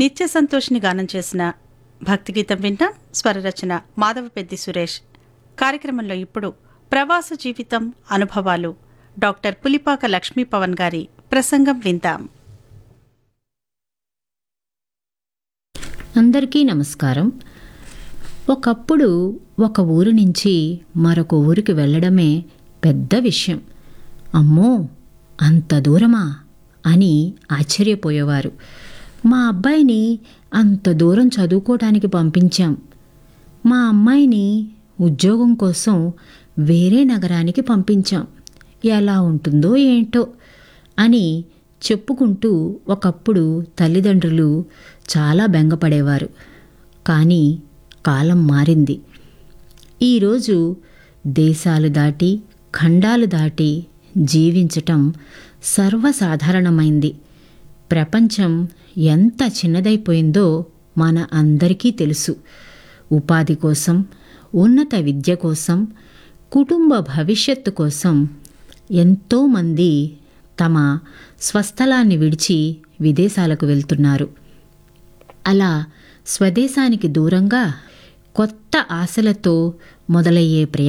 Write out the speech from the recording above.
నిత్య సంతోషిని గానం చేసిన భక్తిగీతం వింటాం. స్వరరచన మాధవపెద్ది సురేష్. కార్యక్రమంలో ఇప్పుడు ప్రవాస జీవితం అనుభవాలు డాక్టర్ పులిపాక లక్ష్మీ పవన్ గారి ప్రసంగం విందాం. అందరికీ నమస్కారం. ఒకప్పుడు ఒక ఊరు నుంచి మరొక ఊరికి వెళ్ళడమే పెద్ద విషయం. అమ్మో, అంత దూరమా అని ఆశ్చర్యపోయేవారు. మా అబ్బాయిని అంత దూరం చదువుకోవటానికి పంపించాం, మా అమ్మాయిని ఉద్యోగం కోసం వేరే నగరానికి పంపించాం, ఎలా ఉంటుందో ఏంటో అని చెప్పుకుంటూ ఒకప్పుడు తల్లిదండ్రులు చాలా బెంగపడేవారు. కానీ కాలం మారింది. ఈరోజు దేశాలు దాటి ఖండాలు దాటి జీవించటం సర్వసాధారణమైంది. ప్రపంచం ఎంత చిన్నదైపోయిందో మన అందరికీ తెలుసు. ఉపాధి కోసం, ఉన్నత విద్య కోసం, కుటుంబ భవిష్యత్తు కోసం ఎంతోమంది తమ స్వస్థలాన్ని విడిచి విదేశాలకు వెళ్తున్నారు. అలా స్వదేశానికి దూరంగా కొత్త ఆశలతో మొదలయ్యే